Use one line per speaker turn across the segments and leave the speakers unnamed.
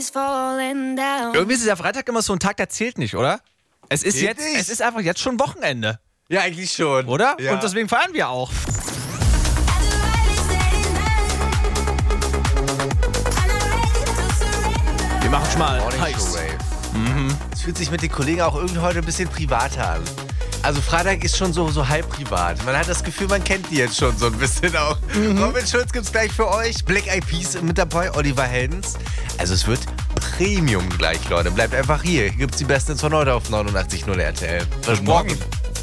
Irgendwie ist der Freitag immer so ein Tag, der zählt nicht, oder? Es ist einfach jetzt schon Wochenende.
Ja, eigentlich schon.
Oder?
Ja.
Und deswegen feiern wir auch. Wir machen schon mal heiß.
Es fühlt sich mit den Kollegen auch irgendwie heute ein bisschen privater an. Also Freitag ist schon so halb privat. Man hat das Gefühl, man kennt die jetzt schon so ein bisschen auch. Robin Schulz gibt's gleich für euch. Black Eyed Peas mit dabei, Oliver Heldens. Also es wird Premium gleich, Leute. Bleibt einfach hier. Hier gibt's die besten von heute auf 89.0 RTL.
Morgen.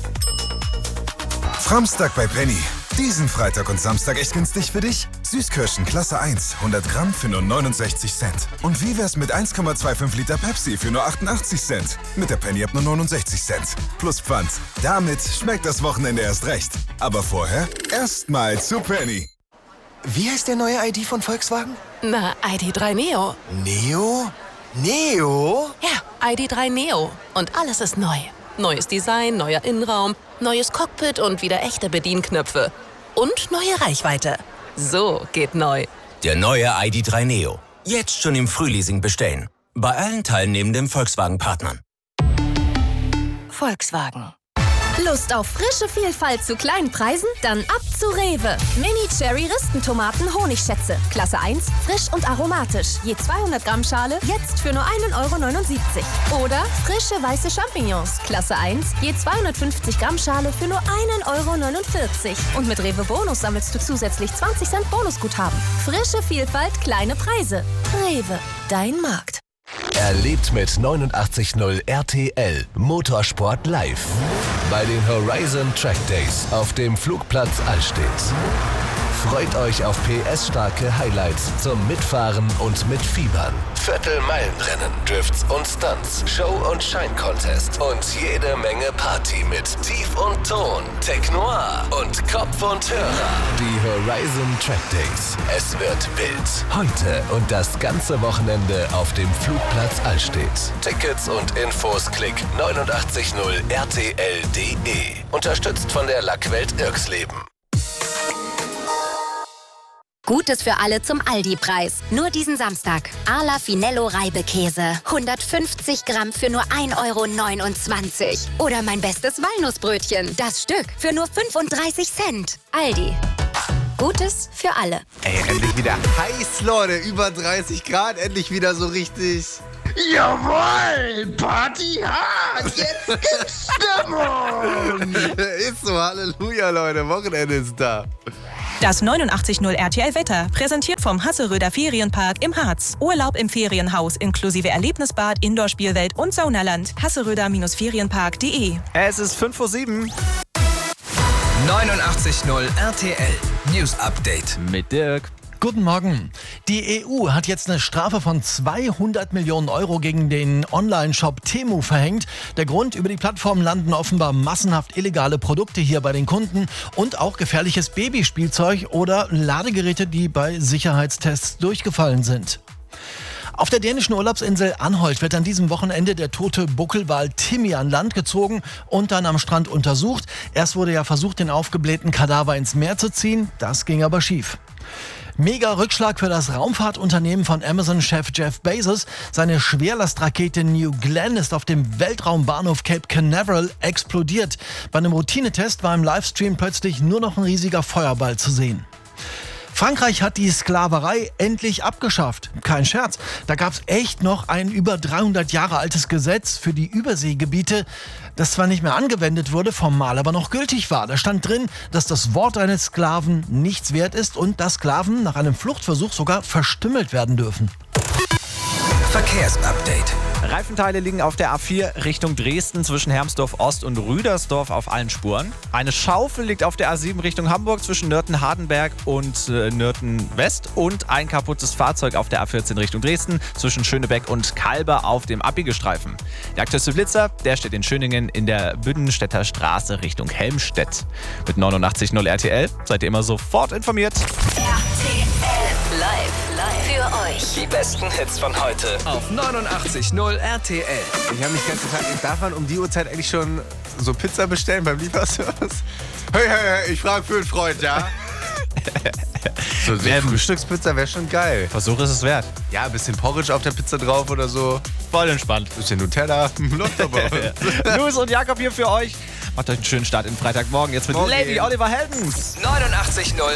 Framstag bei Penny. Diesen Freitag und Samstag echt günstig für dich? Süßkirschen Klasse 1, 100 Gramm für nur 69 Cent. Und wie wär's mit 1,25 Liter Pepsi für nur 88 Cent? Mit der Penny ab nur 69 Cent. Plus Pfand. Damit schmeckt das Wochenende erst recht. Aber vorher erstmal zu Penny.
Wie heißt der neue ID von Volkswagen?
Na, ID3 Neo.
Neo? Neo?
Ja, ID3 Neo. Und alles ist neu. Neues Design, neuer Innenraum, neues Cockpit und wieder echte Bedienknöpfe. Und neue Reichweite. So geht neu.
Der neue ID3 Neo. Jetzt schon im Frühleasing bestellen. Bei allen teilnehmenden Volkswagen-Partnern.
Volkswagen. Lust auf frische Vielfalt zu kleinen Preisen? Dann ab zu Rewe. Mini-Cherry-Ristentomaten Honigschätze. Klasse 1, frisch und aromatisch. Je 200 Gramm Schale, jetzt für nur 1,79 €. Oder frische weiße Champignons. Klasse 1, je 250 Gramm Schale für nur 1,49 €. Und mit Rewe Bonus sammelst du zusätzlich 20 Cent Bonusguthaben. Frische Vielfalt, kleine Preise. Rewe, dein Markt.
Erlebt mit 89.0 RTL Motorsport live bei den Horizon Track Days auf dem Flugplatz Allstedt. Freut euch auf PS-starke Highlights zum Mitfahren und Mitfiebern. Viertelmeilenrennen, Drifts und Stunts, Show- und Shine-Contest und jede Menge Party mit Tief und Ton, Tech Noir und Kopf und Hörer. Die Horizon Track Days. Es wird wild. Heute und das ganze Wochenende auf dem Flugplatz Allstedt. Tickets und Infos klick 89.0rtl.de. Unterstützt von der Lackwelt Irksleben.
Gutes für alle zum Aldi-Preis. Nur diesen Samstag. Arla Finello Reibekäse. 150 Gramm für nur 1,29 €. Oder mein bestes Walnussbrötchen. Das Stück für nur 35 Cent. Aldi. Gutes für alle.
Ey, endlich wieder heiß, Leute. Über 30 Grad. Endlich wieder so richtig.
Jawohl! Party hart! Jetzt gibt's Stimmung!
Ist so, Halleluja, Leute. Wochenende ist da.
Das 89.0 RTL Wetter, präsentiert vom Hasseröder Ferienpark im Harz. Urlaub im Ferienhaus inklusive Erlebnisbad, Indoor-Spielwelt und Saunaland. Hasseröder-Ferienpark.de.
Es ist 5:07 Uhr.
89.0 RTL News Update
Mit Dirk.
Guten Morgen. Die EU hat jetzt eine Strafe von 200 Millionen € gegen den Online-Shop Temu verhängt. Der Grund: über die Plattform landen offenbar massenhaft illegale Produkte hier bei den Kunden und auch gefährliches Babyspielzeug oder Ladegeräte, die bei Sicherheitstests durchgefallen sind. Auf der dänischen Urlaubsinsel Anholt wird an diesem Wochenende der tote Buckelwal Timmy an Land gezogen und dann am Strand untersucht. Erst wurde ja versucht, den aufgeblähten Kadaver ins Meer zu ziehen. Das ging aber schief. Mega Rückschlag für das Raumfahrtunternehmen von Amazon-Chef Jeff Bezos. Seine Schwerlastrakete New Glenn ist auf dem Weltraumbahnhof Cape Canaveral explodiert. Bei einem Routinetest war im Livestream plötzlich nur noch ein riesiger Feuerball zu sehen. Frankreich hat die Sklaverei endlich abgeschafft. Kein Scherz, da gab es echt noch ein über 300 Jahre altes Gesetz für die Überseegebiete, das zwar nicht mehr angewendet wurde, formal aber noch gültig war. Da stand drin, dass das Wort eines Sklaven nichts wert ist und dass Sklaven nach einem Fluchtversuch sogar verstümmelt werden dürfen.
Verkehrsupdate.
Reifenteile liegen auf der A4 Richtung Dresden zwischen Hermsdorf Ost und Rüdersdorf auf allen Spuren. Eine Schaufel liegt auf der A7 Richtung Hamburg zwischen Nörten-Hardenberg und Nörten-West. Und ein kaputtes Fahrzeug auf der A14 Richtung Dresden zwischen Schönebeck und Kalber auf dem Abbiegestreifen. Der aktuellste Blitzer, der steht in Schöningen in der Büdenstädter Straße Richtung Helmstedt. Mit 89.0 RTL seid ihr immer sofort informiert.
RTL live für euch.
Die besten Hits von heute auf 89.0 RTL.
Ich habe mich ganz gefragt, darf man um die Uhrzeit eigentlich schon so Pizza bestellen beim Lieferservice? Hey, ich frage für einen Freund, ja? So eine Frühstückspizza wäre schon geil.
Versuch ist es wert.
Ja, ein bisschen Porridge auf der Pizza drauf oder so.
Voll entspannt.
Bisschen Nutella. Läuft aber.
Louis und Jakob hier für euch. Macht euch einen schönen Start in Freitagmorgen. Jetzt mit
Morgen.
Lady Oliver Heldens.
89.0